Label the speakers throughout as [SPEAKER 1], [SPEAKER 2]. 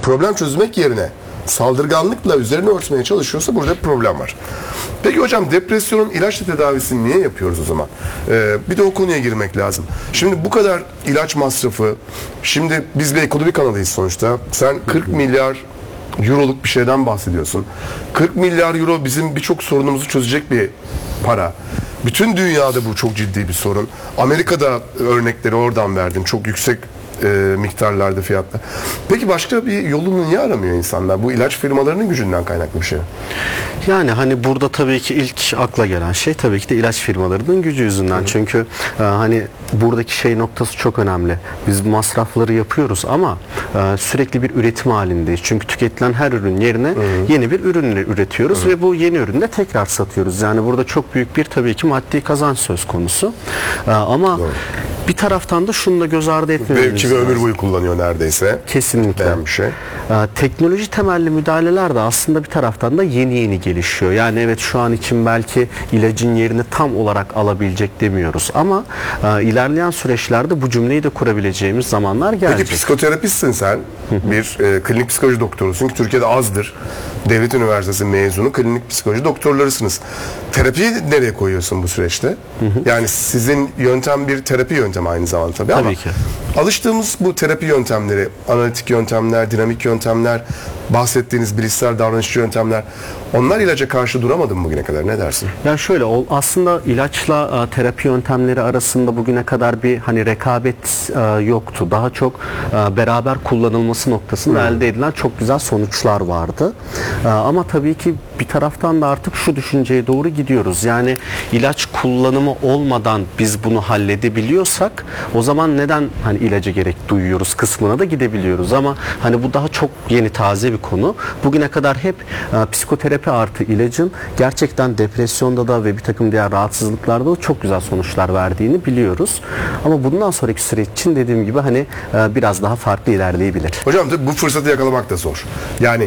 [SPEAKER 1] problem çözmek yerine saldırganlıkla üzerine örtmeye çalışıyorsa burada bir problem var. Peki hocam, depresyonun ilaçla tedavisini niye yapıyoruz o zaman? Bir de o konuya girmek lazım. Şimdi bu kadar ilaç masrafı, şimdi biz bir ekonomi kanalıyız sonuçta. Sen 40 milyar euroluk bir şeyden bahsediyorsun. 40 milyar euro bizim birçok sorunumuzu çözecek bir para. Bütün dünyada bu çok ciddi bir sorun. Amerika'da örnekleri oradan verdim. Çok yüksek miktarlarda fiyatlar. Peki başka bir yolunu niye aramıyor insanlar? Bu ilaç firmalarının gücünden kaynaklı bir şey.
[SPEAKER 2] Yani hani burada tabii ki ilk akla gelen şey tabii ki de ilaç firmalarının gücü yüzünden. Çünkü hani buradaki şey noktası çok önemli. Biz masrafları yapıyoruz ama sürekli bir üretim halindeyiz. Çünkü tüketilen her ürün yerine yeni bir ürün üretiyoruz ve bu yeni ürünü de tekrar satıyoruz. Yani burada çok büyük bir tabii ki maddi kazanç söz konusu. Ama bir taraftan da şunu da göz ardı etmememiz
[SPEAKER 1] belki bir ömür boyu kullanıyor neredeyse.
[SPEAKER 2] Kesinlikle.
[SPEAKER 1] Bir şey.
[SPEAKER 2] Teknoloji temelli müdahaleler de aslında bir taraftan da yeni gelişiyor. Yani evet, şu an için belki ilacın yerini tam olarak alabilecek demiyoruz ama ilerleyen süreçlerde bu cümleyi de kurabileceğimiz zamanlar gelecek.
[SPEAKER 1] Peki psikoterapistsin sen. Bir klinik psikoloji doktorusun ki Türkiye'de azdır. Devlet Üniversitesi mezunu klinik psikoloji doktorlarısınız. Terapiyi nereye koyuyorsun bu süreçte? Yani sizin yöntem bir terapi yöntemi aynı zamanda tabii ama
[SPEAKER 2] ki.
[SPEAKER 1] Alıştığımız bu terapi yöntemleri, analitik yöntemler, dinamik yöntemler, bahsettiğiniz bilişsel davranışçı yöntemler, onlar ilaca karşı duramadı mı bugüne kadar? Ne dersin?
[SPEAKER 2] Yani şöyle, aslında ilaçla terapi yöntemleri arasında bugüne kadar bir hani rekabet yoktu. Daha çok beraber kullanılması noktasında elde edilen çok güzel sonuçlar vardı. Ama tabii ki bir taraftan da artık şu düşünceye doğru gidiyoruz. Yani ilaç kullanımı olmadan biz bunu halledebiliyorsak o zaman neden hani ilaca gerek duyuyoruz kısmına da gidebiliyoruz. Ama hani bu daha çok yeni, taze bir konu. Bugüne kadar hep psikoterapi artı ilacın gerçekten depresyonda da ve bir takım diğer rahatsızlıklarda da çok güzel sonuçlar verdiğini biliyoruz. Ama bundan sonraki süreç için dediğim gibi hani biraz daha farklı ilerleyebilir.
[SPEAKER 1] Hocam bu fırsatı yakalamak da zor. Yani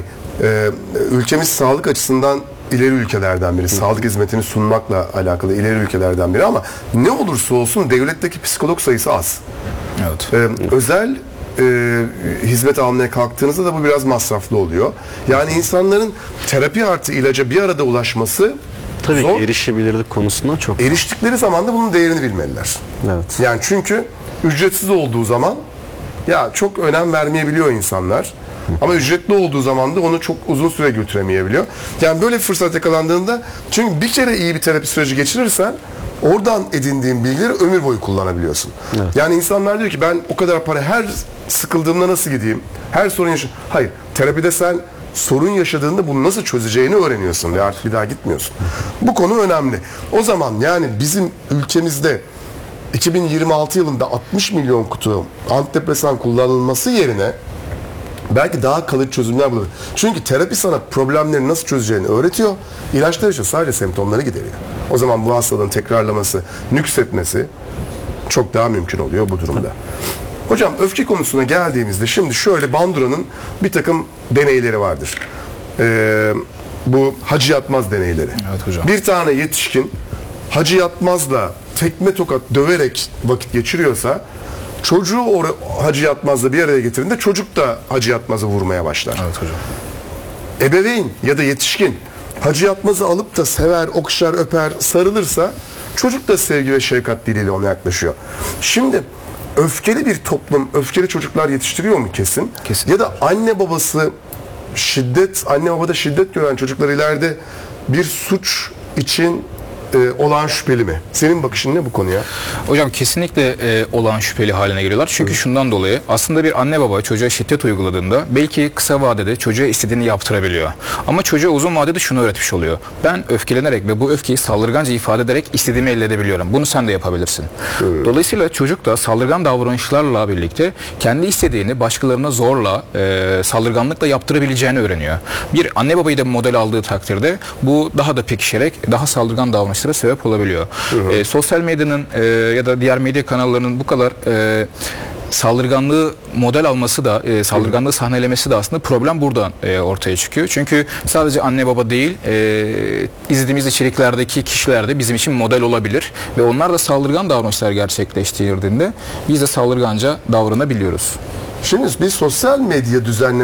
[SPEAKER 1] ülkemiz sağlık açısından ileri ülkelerden biri. Sağlık hizmetini sunmakla alakalı ileri ülkelerden biri ama ne olursa olsun devletteki psikolog sayısı az.
[SPEAKER 3] Evet.
[SPEAKER 1] Özel hizmet almaya kalktığınızda da bu biraz masraflı oluyor. Yani insanların terapi artı ilaca bir arada ulaşması
[SPEAKER 2] tabii
[SPEAKER 1] zor.
[SPEAKER 2] ki erişebilirlik konusunda çok.
[SPEAKER 1] Eriştikleri zaman da bunun değerini bilmeliler.
[SPEAKER 2] Evet.
[SPEAKER 1] Yani çünkü ücretsiz olduğu zaman ya çok önem vermeyebiliyor insanlar. Ama ücretli olduğu zaman da onu çok uzun süre götüremeyebiliyor. Yani böyle bir fırsat yakalandığında, çünkü bir kere iyi bir terapi süreci geçirirsen oradan edindiğin bilgileri ömür boyu kullanabiliyorsun. Evet. Yani insanlar diyor ki ben o kadar para her sıkıldığımda nasıl gideyim? Her sorun Hayır. Terapide sen sorun yaşadığında bunu nasıl çözeceğini öğreniyorsun ve artık bir daha gitmiyorsun. Bu konu önemli. O zaman yani bizim ülkemizde 2026 yılında 60 milyon kutu antidepresan kullanılması yerine belki daha kalıcı çözümler bulur. Çünkü terapi sana problemleri nasıl çözeceğini öğretiyor. İlaçlar için sadece semptomları gideriyor. O zaman bu hastalığın tekrarlaması, nüksetmesi çok daha mümkün oluyor bu durumda. Hocam öfke konusuna geldiğimizde şimdi şöyle Bandura'nın bir takım deneyleri vardır. Bu Hacı Yatmaz deneyleri.
[SPEAKER 3] Evet hocam.
[SPEAKER 1] Bir tane yetişkin Hacı Yatmaz'la tekme tokat döverek vakit geçiriyorsa çocuğu Hacı Yatmaz'la bir araya getirdiğinde çocuk da Hacı Yatmaz'ı vurmaya başlar.
[SPEAKER 3] Evet hocam.
[SPEAKER 1] Ebeveyn ya da yetişkin Hacı Yatmaz'ı alıp da sever, okşar, öper, sarılırsa çocuk da sevgi ve şefkat diliyle ona yaklaşıyor. Şimdi öfkeli bir toplum, öfkeli çocuklar yetiştiriyor mu kesin?
[SPEAKER 3] Kesin.
[SPEAKER 1] Ya da anne babada şiddet gören çocuklar ileride bir suç için olağan şüpheli mi? Senin bakışın ne bu konuya?
[SPEAKER 3] Hocam kesinlikle olağan şüpheli haline geliyorlar. Çünkü şundan dolayı aslında bir anne baba çocuğa şiddet uyguladığında belki kısa vadede çocuğa istediğini yaptırabiliyor. Ama çocuğa uzun vadede şunu öğretmiş oluyor. Ben öfkelenerek ve bu öfkeyi saldırganca ifade ederek istediğimi elde edebiliyorum. Bunu sen de yapabilirsin. Dolayısıyla çocuk da saldırgan davranışlarla birlikte kendi istediğini başkalarına zorla, saldırganlıkla yaptırabileceğini öğreniyor. Bir anne babayı da model aldığı takdirde bu daha da pekişerek daha saldırgan davranışlara sebep olabiliyor. Sosyal medyanın ya da diğer medya kanallarının bu kadar saldırganlığı model alması da, saldırganlığı sahnelemesi de aslında problem buradan ortaya çıkıyor. Çünkü sadece anne baba değil, izlediğimiz içeriklerdeki kişiler de bizim için model olabilir ve onlar da saldırgan davranışlar gerçekleştirdiğinde biz de saldırganca davranabiliyoruz.
[SPEAKER 1] Şimdi biz sosyal medya